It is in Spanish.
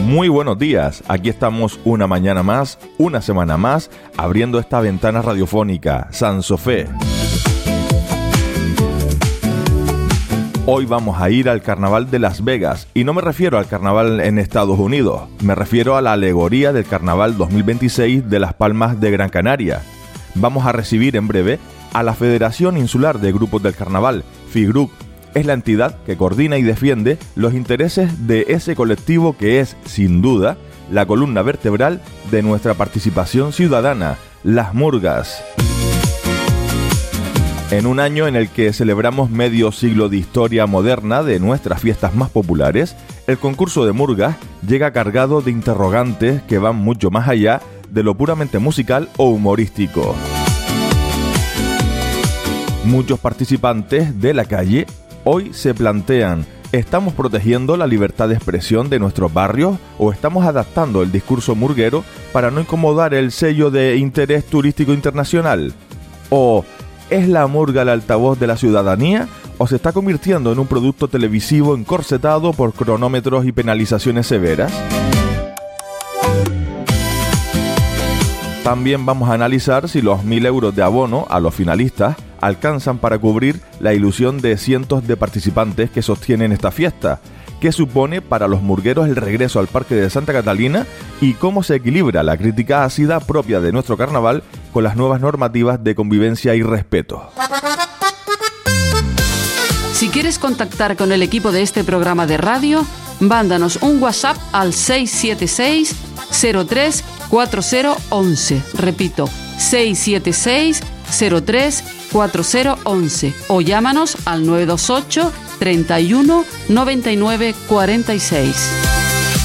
Muy buenos días, aquí estamos una mañana más, una semana más, abriendo esta ventana radiofónica, San Sofé. Hoy vamos a ir al Carnaval de Las Vegas, y no me refiero al Carnaval en Estados Unidos, me refiero a la alegoría del Carnaval 2026 de Las Palmas de Gran Canaria. Vamos a recibir en breve a la Federación Insular de Grupos del Carnaval, FIGRUC. Es la entidad que coordina y defiende los intereses de ese colectivo que es, sin duda, la columna vertebral de nuestra participación ciudadana, las murgas. En un año en el que celebramos medio siglo de historia moderna de nuestras fiestas más populares, el concurso de murgas llega cargado de interrogantes que van mucho más allá de lo puramente musical o humorístico. Muchos participantes de la calle hoy se plantean: ¿estamos protegiendo la libertad de expresión de nuestros barrios o estamos adaptando el discurso murguero para no incomodar el sello de interés turístico internacional? ¿O es la murga el altavoz de la ciudadanía o se está convirtiendo en un producto televisivo encorsetado por cronómetros y penalizaciones severas? También vamos a analizar si los 1.000 euros de abono a los finalistas alcanzan para cubrir la ilusión de cientos de participantes que sostienen esta fiesta, qué supone para los murgueros el regreso al Parque de Santa Catalina y cómo se equilibra la crítica ácida propia de nuestro carnaval con las nuevas normativas de convivencia y respeto. Si quieres contactar con el equipo de este programa de radio, mándanos un WhatsApp al 676 03 4011. Repito, 676 03 4011 o llámanos al 928 31 99 46.